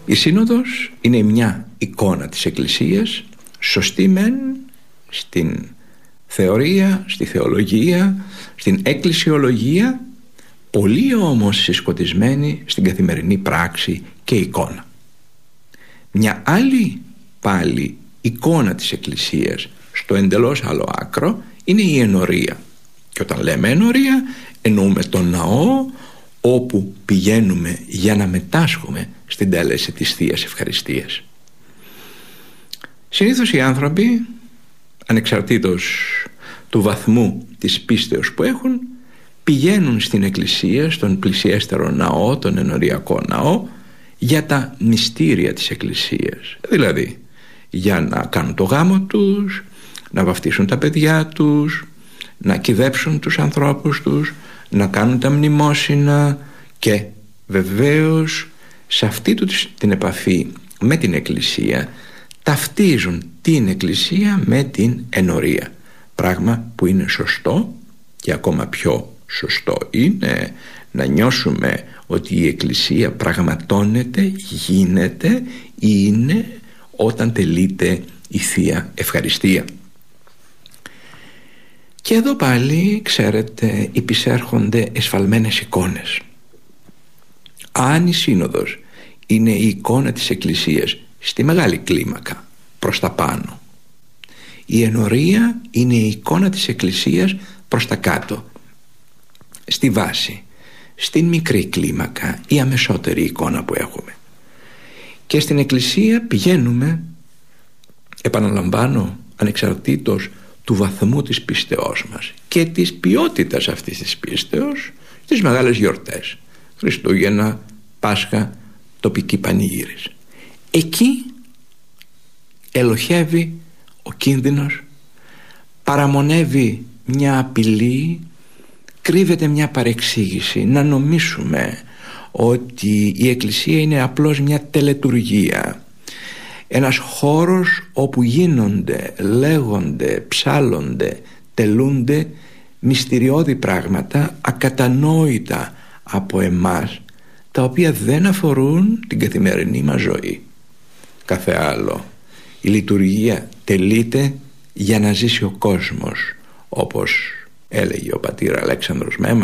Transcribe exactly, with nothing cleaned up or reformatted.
Η Σύνοδος είναι μια εικόνα της Εκκλησίας, σωστή μεν στην θεωρία, στη θεολογία, στην εκκλησιολογία, πολύ όμως συσκοτισμένη στην καθημερινή πράξη και εικόνα. Μια άλλη πάλι εικόνα της Εκκλησίας στο εντελώς άλλο άκρο είναι η ενορία. Και όταν λέμε ενορία εννοούμε τον ναό όπου πηγαίνουμε για να μετάσχουμε στην τέλεση της Θείας Ευχαριστίας. Συνήθως οι άνθρωποι, ανεξαρτήτως του βαθμού της πίστεως που έχουν, πηγαίνουν στην εκκλησία, στον πλησιέστερο ναό, τον ενοριακό ναό, για τα μυστήρια της εκκλησίας. Δηλαδή για να κάνουν το γάμο τους, να βαφτίσουν τα παιδιά τους, να κυδέψουν τους ανθρώπους τους, να κάνουν τα μνημόσυνα και βεβαίως σε αυτή τους την επαφή με την εκκλησία ταυτίζουν την εκκλησία με την ενορία, πράγμα που είναι σωστό. Και ακόμα πιο σωστό είναι να νιώσουμε ότι η εκκλησία πραγματώνεται, γίνεται, είναι όταν τελείται η Θεία Ευχαριστία. Και εδώ πάλι, ξέρετε, υπησέρχονται εσφαλμένες εικόνες. Αν η Σύνοδος είναι η εικόνα της Εκκλησίας στη μεγάλη κλίμακα προς τα πάνω, η ενορία είναι η εικόνα της Εκκλησίας προς τα κάτω, στη βάση, στην μικρή κλίμακα, η αμεσότερη εικόνα που έχουμε. Και στην Εκκλησία πηγαίνουμε, επαναλαμβάνω, ανεξαρτήτως του βαθμού της πίστεώς μας και της ποιότητας αυτής της πίστεως, στις μεγάλες γιορτές, Χριστούγεννα, Πάσχα, τοπική πανηγύρις. Εκεί ελοχεύει ο κίνδυνος, παραμονεύει μια απειλή, κρύβεται μια παρεξήγηση να νομίσουμε ότι η Εκκλησία είναι απλώς μια τελετουργία, ένας χώρος όπου γίνονται, λέγονται, ψάλλονται, τελούνται μυστηριώδη πράγματα ακατανόητα από εμάς, τα οποία δεν αφορούν την καθημερινή μας ζωή. Κάθε άλλο, η λειτουργία τελείται για να ζήσει ο κόσμος, όπως έλεγε ο πατήρ Αλέξανδρος Μέμας.